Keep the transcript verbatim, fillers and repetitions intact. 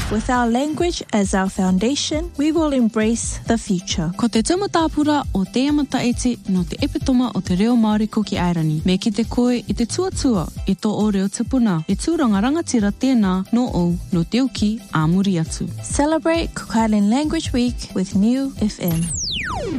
With our language as our foundation, we will embrace the future. Ko te taumatapura o te amata eti no te epitoma o te reo Māori ko ki Airani. Me ki te koe i te tuatua i tō o reo tupuna. E tūranga rangatira tēnā no o no te uki a muri atu. Celebrate Cook Island Language Week with New F M.